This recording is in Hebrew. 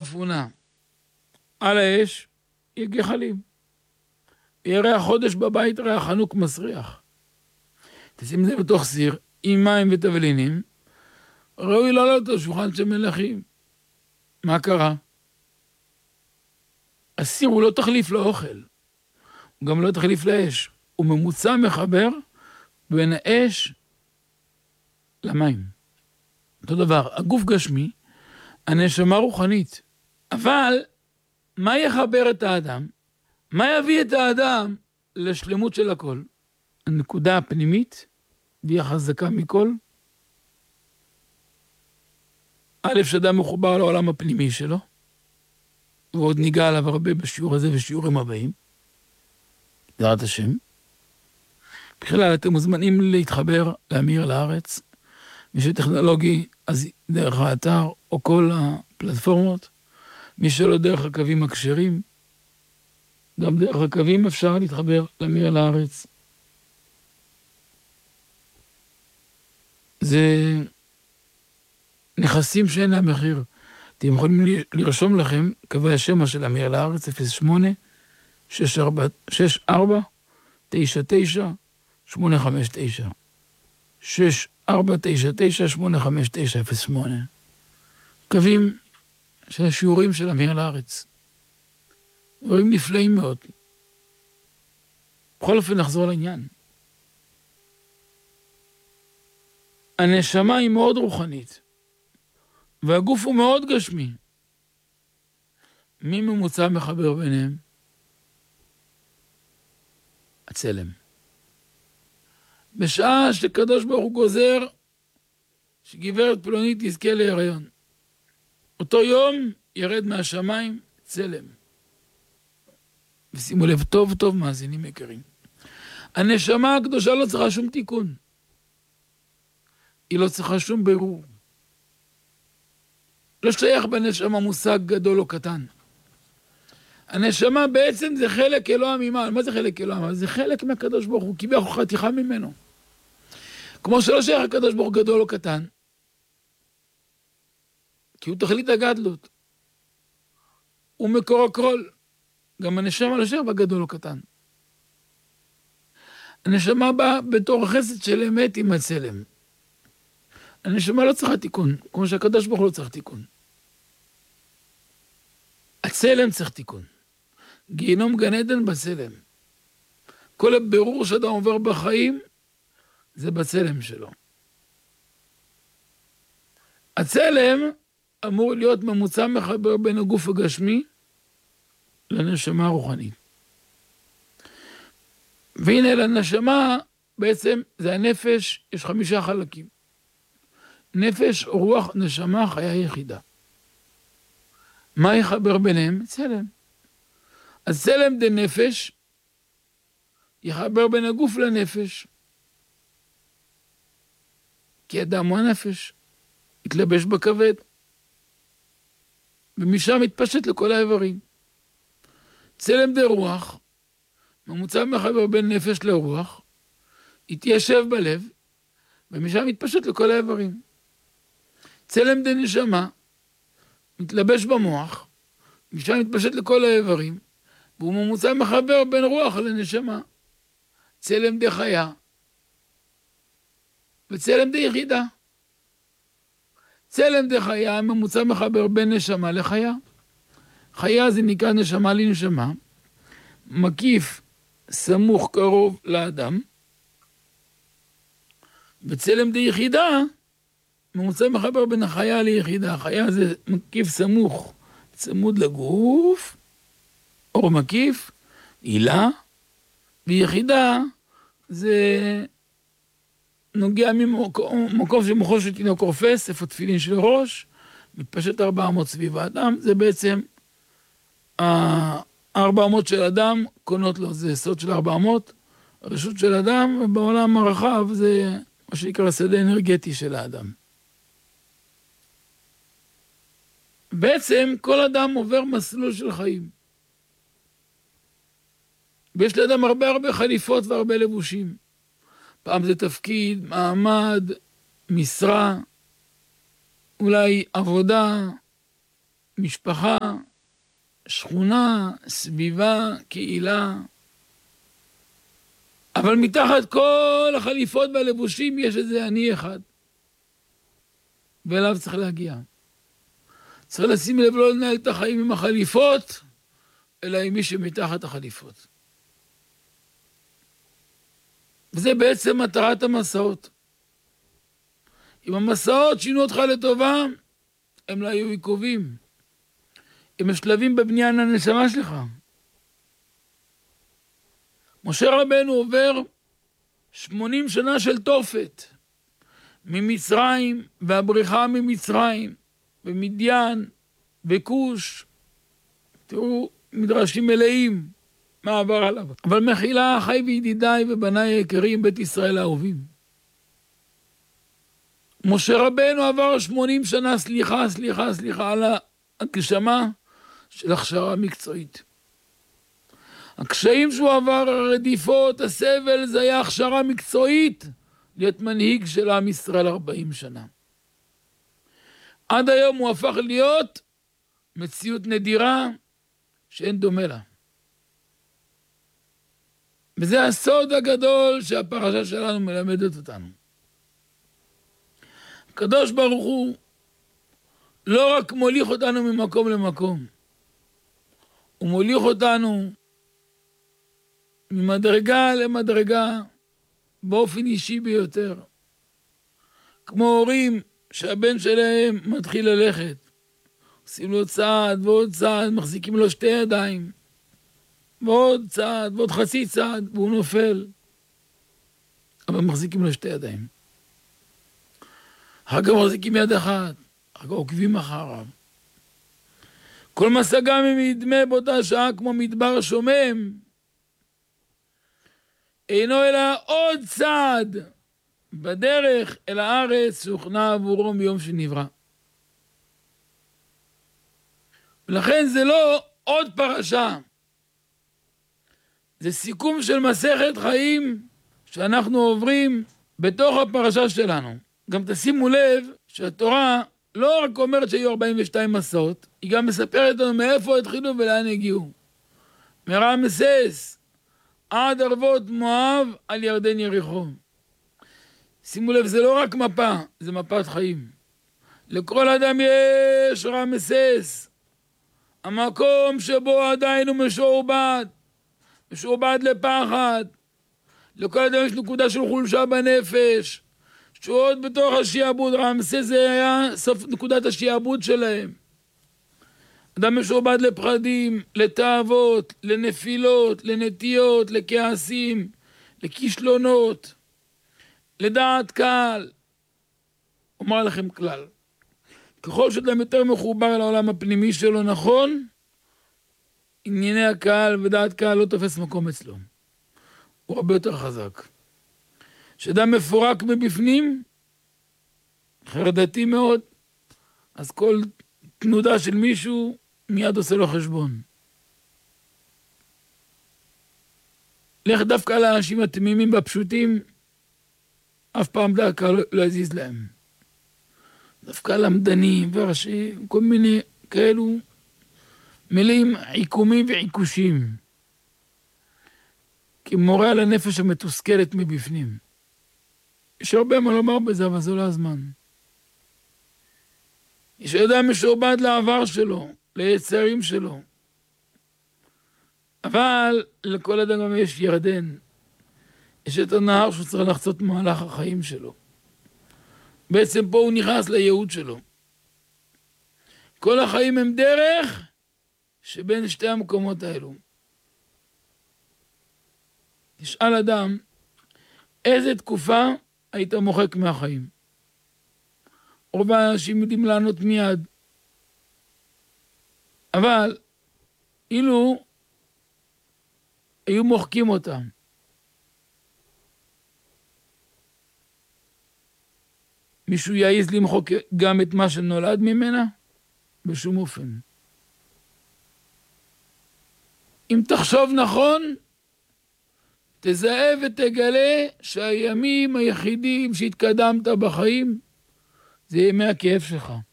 אפונה על האש, יהיה גחלים. יראה החודש בבית, ראה חנוק מסריח. תשים זה בתוך סיר, עם מים ותבלינים, ראוי לעלות על שולחן של מלכים. מה קרה? הסיר הוא לא תחליף לאוכל, הוא גם לא תחליף לאש, הוא ממוצע מחבר בין האש למים. אותו דבר, הגוף גשמי, הנשמה רוחנית, אבל מה יחבר את האדם? מה יביא את האדם לשלמות של הכל? הנקודה הפנימית, והיא החזקה מכל. א', שאדם מחובר לעולם הפנימי שלו, ועוד ניגע עליו הרבה בשיעור הזה ושיעורים הבאים, בעזרת השם. בכלל, אתם מוזמנים להתחבר לאמיר לארץ, מי שטכנולוגי, אז דרך האתר או כל הפלטפורמות, מי שלא דרך הקווים הכשרים, גם דרך הקווים אפשר להתחבר לאמיר לארץ. זה נכסים שאין להם מחיר. אתם יכולים לרשום לכם קווי השמע של אמיר לארץ, 08-64-99-859. 6499-859-08. קווים של השיעורים של אמיר לארץ. דברים נפלאים מאוד. בכל אופן נחזור לעניין. הנשמה היא מאוד רוחנית, והגוף הוא מאוד גשמי. מי ממוצע מחבר ביניהם? הצלם. בשעה שקדוש ברוך הוא גוזר שגברת פלונית תזכה להיריון, אותו יום ירד מהשמיים צלם. ושימו לב טוב טוב מאזינים יקרים, הנשמה הקדושה לא צריכה שום תיקון, היא לא צריכה שום בירור. לא שייך בנשמה מושג גדול או קטן. הנשמה בעצם זה חלק אלוהים ממעל. מה זה חלק אלוהים? זה חלק מהקדוש ברוך הוא, קיבל חתיכה ממנו. כמו שלא שייך הקדוש ברוך הוא גדול או קטן, כי הוא תכלית הגדלות. הוא מקור הכל. גם הנשמה לא שייך בגדול או קטן. הנשמה באה בתור החסד של אמת עם הצלם. הנשמה לא צריכה תיקון, כמו שהקדוש ברוך הוא לא צריך תיקון. הצלם צריך תיקון. גיהינום גן עדן בצלם. כל הבירור שאדם עובר בחיים, זה בצלם שלו. הצלם אמור להיות ממוצע מחבר בין הגוף הגשמי לנשמה הרוחנית. והנה לנשמה, בעצם זה הנפש, יש 5 חלקים. נפש, רוח, נשמה, חיה יחידה. מה יחבר ביניהם? צלם. אז צלם דה נפש יחבר בין הגוף לנפש. כי אדם הוא הנפש, יתלבש בכבד, ומשם יתפשט לכל האיברים. צלם דה רוח, ממוצע מחבר בין נפש לרוח, יתיישב בלב, ומשם יתפשט לכל האיברים. צלם דה נשמה, מתלבש במוח, משם מתפשט לכל האיברים, והוא ממוצע מחבר בין רוח לנשמה. צלם דה חיה, וצלם דה יחידה. צלם דה חיה, ממוצע מחבר בין נשמה לחיה. חיה זה נקרא נשמה לנשמה, מקיף, סמוך, קרוב לאדם. וצלם דה יחידה, ממוצע מחבר בין החיה ליחידה. החיה זה מקיף סמוך, צמוד לגוף, אור מקיף, עילה, ויחידה זה נוגע ממקום שמוחו של תינוק רופס, איפה תפילין של ראש, מתפשט 400 סביב האדם, זה בעצם 400 של אדם, קונות לו, זה סוד של 400, הרשות של אדם, ובעולם הרחב זה מה שנקרא שדה אנרגטי של האדם. בעצם כל אדם עובר מסלול של חיים. ויש לאדם הרבה חליפות והרבה לבושים. פעם זה תפקיד, מעמד, משרה, אולי עבודה, משפחה, שכונה, סביבה, קהילה. אבל מתחת כל החליפות והלבושים יש איזה אני אחד. ואליו צריך להגיע. צריך לשים לב לא לנהל את החיים עם החליפות, אלא עם מי שמתחת החליפות. וזה בעצם מטרת המסעות. אם המסעות שינו אותך לטובה, הם לא היו עיכובים. הם השלבים בבניין הנשמה שלך. משה רבנו עובר 80 שנה של תופת. ממצרים והבריחה ממצרים, ומדיין וכוש. תראו, מדרשים מלאים מה עבר עליו. אבל מחילה אחי וידידיי ובניי היקרים, בית ישראל האהובים. משה רבנו עבר 80 שנה, סליחה, על ההגשמה של הכשרה מקצועית. הקשיים שהוא עבר, הרדיפות, הסבל, זה היה הכשרה מקצועית להיות מנהיג של עם ישראל 40 שנה. עד היום הוא הפך להיות מציאות נדירה שאין דומה לה. וזה הסוד הגדול שהפרשה שלנו מלמדת אותנו. הקדוש ברוך הוא לא רק מוליך אותנו ממקום למקום, הוא מוליך אותנו ממדרגה למדרגה באופן אישי ביותר. כמו הורים שהבן שלהם מתחיל ללכת, עושים לו צעד ועוד צעד, מחזיקים לו 2 ידיים, ועוד צעד ועוד חצי צעד, והוא נופל. אבל מחזיקים לו 2 ידיים. אחר כך מחזיקים יד אחת, אחר כך עוקבים אחריו. כל מסע גם אם ידמה באותה שעה כמו מדבר שומם, אינו אלא עוד צעד בדרך אל הארץ שהוכנה עבורו מיום שנברא. ולכן זה לא עוד פרשה, זה סיכום של מסכת חיים שאנחנו עוברים בתוך הפרשה שלנו. גם תשימו לב שהתורה לא רק אומרת שהיו 42 מסעות, היא גם מספרת לנו מאיפה התחילו ולאן הגיעו. מרמסס עד ערבות מואב על ירדן יריחו. שימו לב, זה לא רק מפה, זה מפת חיים. לכל אדם יש רמסס, המקום שבו עדיין הוא משועבד לפחד. לכל אדם יש נקודה של חולשה בנפש, שעוד בתוך השיעבוד. רמסס זה היה סוף נקודת השיעבוד שלהם. אדם משועבד לפחדים, לתאוות, לנפילות, לנטיות, לכעסים, לכישלונות, לדעת קהל. אומר לכם כלל, ככל שאדם יותר מחובר לעולם הפנימי שלו נכון, ענייני הקהל ודעת קהל לא תופס מקום אצלו. הוא הרבה יותר חזק. כשאדם מפורק מבפנים, חרדתי מאוד, אז כל תנודה של מישהו מיד עושה לו חשבון. לך דווקא לאנשים התמימים והפשוטים, אף פעם דווקא לא יזיז להם. דווקא למדנים וראשים, כל מיני כאלו מילים עיקומים ועיקושים. כמורה על הנפש המתוסכלת מבפנים. יש הרבה מה לומר בזה, אבל זה לא הזמן. יש אדם משועבד לעבר שלו, ליצרים שלו. אבל לכל אדם גם יש ירדן. יש את הנהר שהוא צריך לחצות מהלך החיים שלו. בעצם פה הוא נכנס לייעוד שלו. כל החיים הם דרך שבין שתי המקומות האלו. תשאל אדם, איזה תקופה היית מוחק מהחיים? רוב האנשים יודעים לענות מיד. אבל אילו היו מוחקים אותם, מישהו יעיז למחוק גם את מה שנולד ממנה? בשום אופן. אם תחשוב נכון, תזהה ותגלה שהימים היחידים שהתקדמת בחיים זה ימי הכאב שלך.